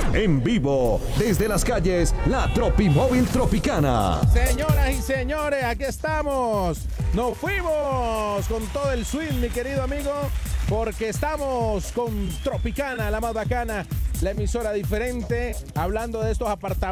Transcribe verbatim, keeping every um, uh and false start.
En vivo, desde las calles, la Tropimóvil Tropicana. Señoras y señores, aquí estamos. Nos fuimos con todo el swing, mi querido amigo, porque estamos con Tropicana, la más bacana, la emisora diferente, hablando de estos apartamentos